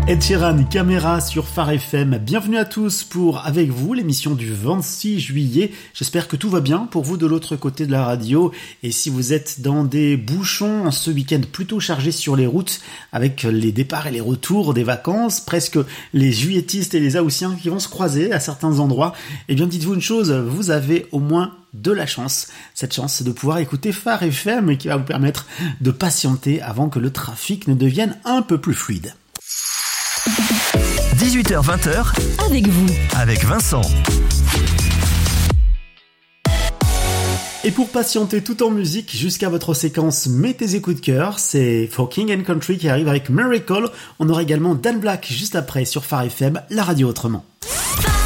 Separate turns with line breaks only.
Ed Sheeran, Caméra sur Phare FM. Bienvenue à tous pour Avec vous, l'émission du 26 juillet. J'espère que tout va bien pour vous de l'autre côté de la radio. Et si vous êtes dans des bouchons en ce week-end plutôt chargé sur les routes, avec les départs et les retours des vacances, presque les juilletistes et les haussiens qui vont se croiser à certains endroits, eh bien dites-vous une chose, vous avez au moins de la chance. Cette chance, c'est de pouvoir écouter Phare FM qui va vous permettre de patienter avant que le trafic ne devienne un peu plus fluide.
18h-20h,
avec vous,
avec Vincent.
Et pour patienter tout en musique jusqu'à votre séquence Mettez tes coups de cœur, c'est For King and Country qui arrive avec Miracle. On aura également Dan Black juste après sur Phare FM, la radio autrement.